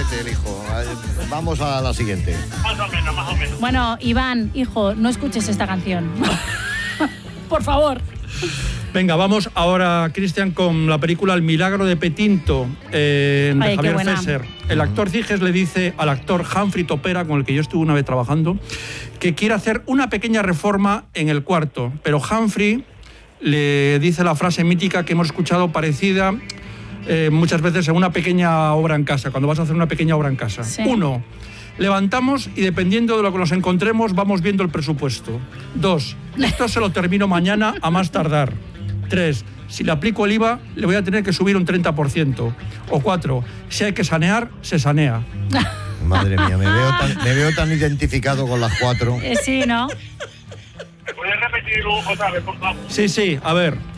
parece el hijo. Vamos a la siguiente. Más o menos. Bueno, Iván, hijo, no escuches esta canción. Por favor. Venga, vamos ahora, Cristian, con la película El milagro de Petinto, de Javier Fesser. El actor Ciges le dice al actor Humphrey Topera, con el que yo estuve una vez trabajando, que quiere hacer una pequeña reforma en el cuarto, pero Humphrey le dice la frase mítica que hemos escuchado parecida muchas veces en una pequeña obra en casa, cuando vas a hacer una pequeña obra en casa. Sí. 1. Levantamos y dependiendo de lo que nos encontremos vamos viendo el presupuesto. 2. Esto se lo termino mañana a más tardar. 3. Si le aplico el IVA le voy a tener que subir un 30%. O 4. Si hay que sanear, se sanea. Madre mía, me veo tan identificado con las 4. Sí, ¿no? ¿Me puedes repetir otra vez, por favor? Sí, a ver.